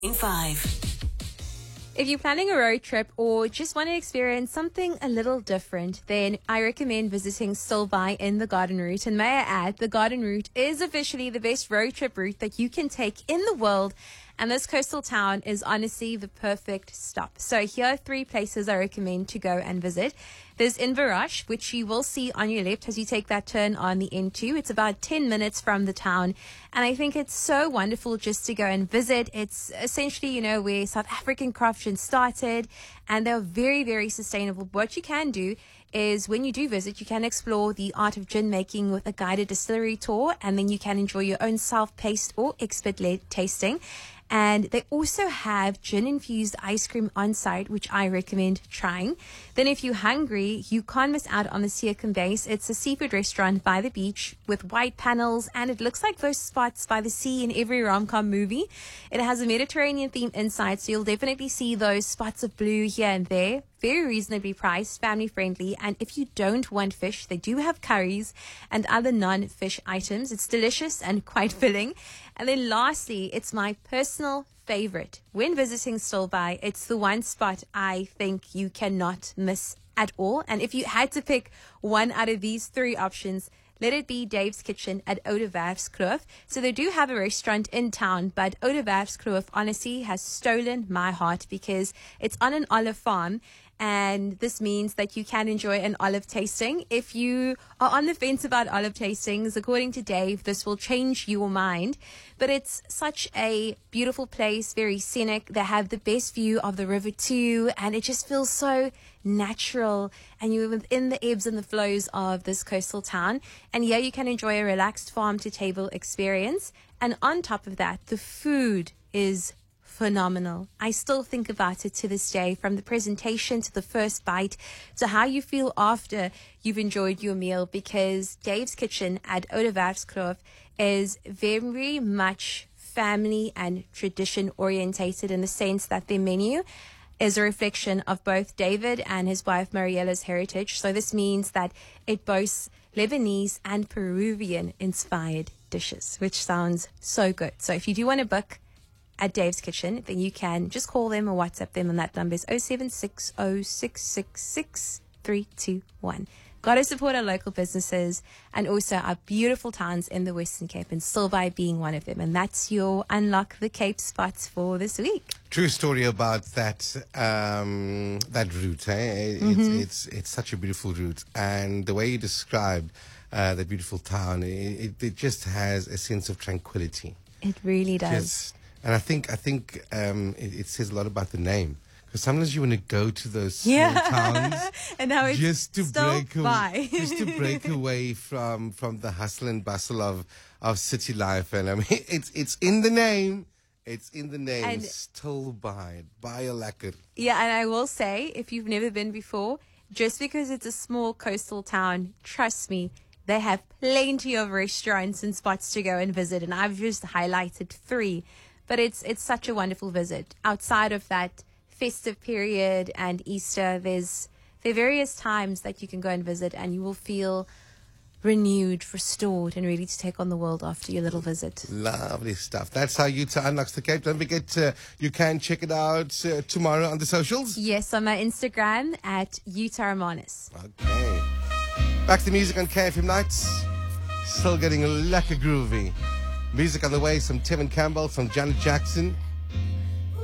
In 5. If you're planning a road trip or just want to experience something a little different, then I recommend visiting Stilbaai in the Garden Route. And may I add, the Garden Route is officially the best road trip route that you can take in the world. And this coastal town is honestly the perfect stop. So here are 3 places I recommend to go and visit. There's Inverrasht, which you will see on your left as you take that turn on the N2. It's about 10 minutes from the town. And I think it's so wonderful just to go and visit. It's essentially, where South African craftsmen started. And they're very, very sustainable. What you can do is when you do visit, you can explore the art of gin making with a guided distillery tour. And then you can enjoy your own self-paced or expert-led tasting. And they also have gin-infused ice cream on site, which I recommend trying. Then if you're hungry, you can't miss out on the Seacom Base. It's a seafood restaurant by the beach with white panels, and it looks like those spots by the sea in every rom-com movie. It has a Mediterranean theme inside, so you'll definitely see those spots of blue here and there. Very reasonably priced, family friendly, and if you don't want fish, they do have curries and other non-fish items. It's delicious and quite filling. And then lastly, it's my personal favorite. When visiting Stilbaai, it's the one spot I think you cannot miss at all. And if you had to pick one out of these 3 options, let it be Dave's Kitchen at Oudewerfskloof. So they do have a restaurant in town, but Oudewerfskloof honestly has stolen my heart because it's on an olive farm. And this means that you can enjoy an olive tasting. If you are on the fence about olive tastings, according to Dave, this will change your mind. But it's such a beautiful place, very scenic. They have the best view of the river too, and it just feels so natural. And you're within the ebbs and the flows of this coastal town. And yeah, you can enjoy a relaxed farm-to-table experience. And on top of that, the food is phenomenal. I still think about it to this day, from the presentation to the first bite to how you feel after you've enjoyed your meal, because Dave's Kitchen at Oudewerfskloof is very much family and tradition orientated, in the sense that their menu is a reflection of both David and his wife Mariella's heritage. So this means that it boasts Lebanese and Peruvian inspired dishes, which sounds so good. So if you do want to book at Dave's Kitchen, then you can just call them or WhatsApp them, and that number is 0760666321. Got to support our local businesses and also our beautiful towns in the Western Cape, and Stilbaai being one of them. And that's your Unlock the Cape spots for this week. True story about that route. It's such a beautiful route, and the way you described that beautiful town, it just has a sense of tranquility. It really does. And I think it says a lot about the name, because sometimes you want to go to those small towns and now it's just to break away from the hustle and bustle of city life. And I mean, it's in the name. It's in the name. And Stilbaai, baie lekker. Yeah, and I will say, if you've never been before, just because it's a small coastal town, trust me, they have plenty of restaurants and spots to go and visit. And I've just highlighted 3. But it's such a wonderful visit. Outside of that festive period and Easter, there are various times that you can go and visit, and you will feel renewed, restored, and ready to take on the world after your little visit. Lovely stuff. That's how Utah unlocks the Cape. Don't forget, you can check it out tomorrow on the socials. Yes, on my Instagram at Utah Romanus. Okay. Back to music on KFM Nights. Still getting lekker groovy. Music on the way, some Tevin Campbell, some Janet Jackson.